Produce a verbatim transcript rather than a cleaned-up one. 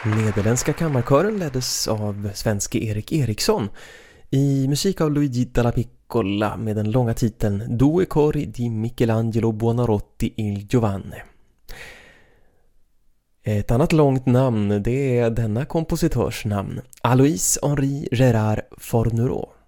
Nederländska kammarkören leddes av svenske Erik Eriksson i musik av Luigi Dalla Piccola med den långa titeln Due cori di Michelangelo Buonarroti il Giovane. Ett annat långt namn, det är denna kompositörs namn, Alois Henri Gérard Fornereau.